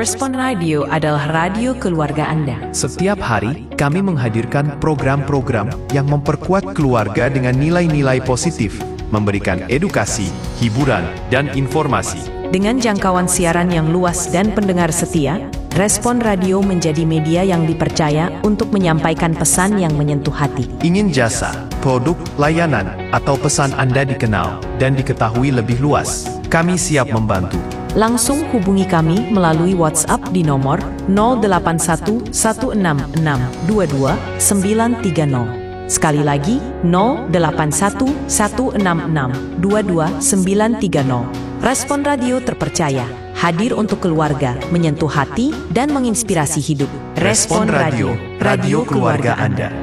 Respon Radio adalah radio keluarga Anda. Setiap hari, kami menghadirkan program-program yang memperkuat keluarga dengan nilai-nilai positif, memberikan edukasi, hiburan, dan informasi. Dengan jangkauan siaran yang luas dan pendengar setia, Respon Radio menjadi media yang dipercaya untuk menyampaikan pesan yang menyentuh hati. Ingin jasa, produk, layanan, atau pesan Anda dikenal dan diketahui lebih luas? Kami siap membantu. Langsung hubungi kami melalui WhatsApp di nomor 08116622 Sekali lagi, 08116622 Respon Radio terpercaya, hadir untuk keluarga, menyentuh hati, dan menginspirasi hidup. Respon Radio, radio keluarga Anda.